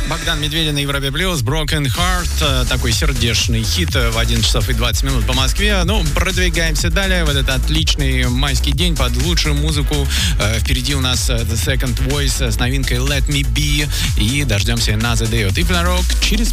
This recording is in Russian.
Богдан Медведев на Европе Плюс, Broken Heart, такой сердечный хит в 11 часов и 20 минут по Москве. Ну, продвигаемся далее в этот отличный майский день под лучшую музыку. Впереди у нас The Second Voice с новинкой Let Me Be и дождемся Another Day от Hypno Rock через